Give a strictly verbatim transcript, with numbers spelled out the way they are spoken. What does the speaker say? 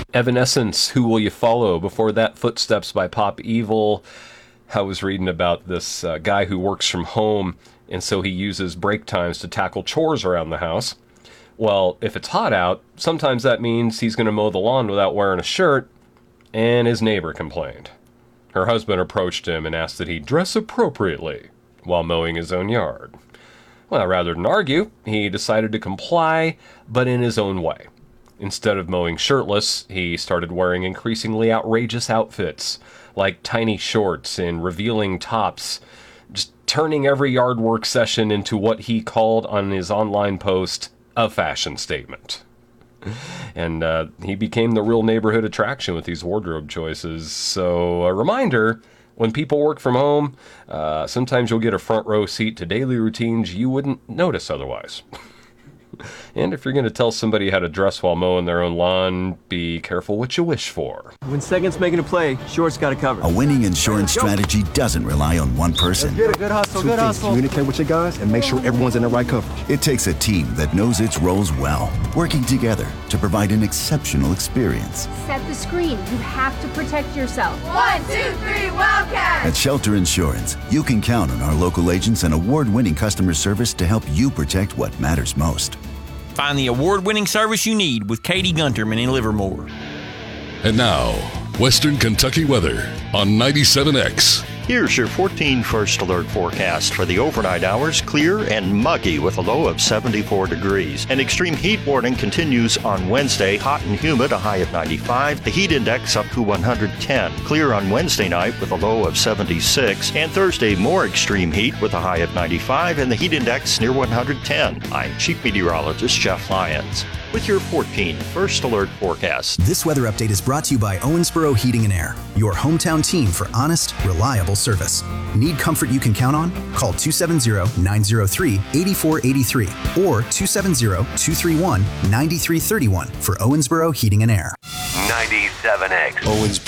Evanescence, Who Will You Follow? Before that, Footsteps by Pop Evil. I was reading about this uh, guy who works from home, and so he uses break times to tackle chores around the house. Well, if it's hot out, sometimes that means he's going to mow the lawn without wearing a shirt, and his neighbor complained. Her husband approached him and asked that he dress appropriately while mowing his own yard. Well, rather than argue, he decided to comply, but in his own way. Instead of mowing shirtless, he started wearing increasingly outrageous outfits, like tiny shorts and revealing tops, just turning every yard work session into what he called on his online post a fashion statement. And uh, he became the real neighborhood attraction with these wardrobe choices. So a reminder, when people work from home, uh, sometimes you'll get a front row seat to daily routines you wouldn't notice otherwise. And if you're going to tell somebody how to dress while mowing their own lawn, be careful what you wish for. When second's making a play, short's got it covered. A winning insurance strategy doesn't rely on one person. Good, good hustle, good hustle. Communicate with your guys and make sure everyone's in the right coverage. It takes a team that knows its roles well, working together to provide an exceptional experience. Set the screen. You have to protect yourself. One, two, three, Wildcat! At Shelter Insurance, you can count on our local agents and award-winning customer service to help you protect what matters most. Find the award-winning service you need with Katie Gunterman in Livermore. And now, Western Kentucky weather on ninety-seven X. Here's your fourteen First Alert forecast for the overnight hours. Clear and muggy with a low of seventy-four degrees. An extreme heat warning continues on Wednesday. Hot and humid, a high of ninety-five. The heat index up to one hundred ten. Clear on Wednesday night with a low of seventy-six. And Thursday, more extreme heat with a high of ninety-five and the heat index near one hundred ten. I'm Chief Meteorologist Jeff Lyons with your fourteen First Alert forecast. This weather update is brought to you by Owensboro Heating and Air, your hometown team for honest, reliable service. Need comfort you can count on? Call two seven zero, nine zero three, eight four eight three or two seven zero, two three one, nine three three one for Owensboro Heating and Air. ninety-seven X. Owensboro